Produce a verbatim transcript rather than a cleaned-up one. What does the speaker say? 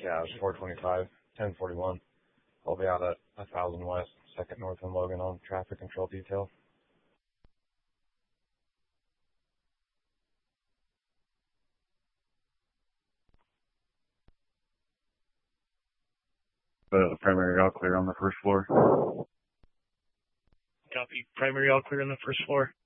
Yeah, it's four twenty-five, ten forty-one. I'll be out at one thousand West, second North and Logan on traffic control detail. The primary all clear on the first floor. Copy. Primary all clear on the first floor.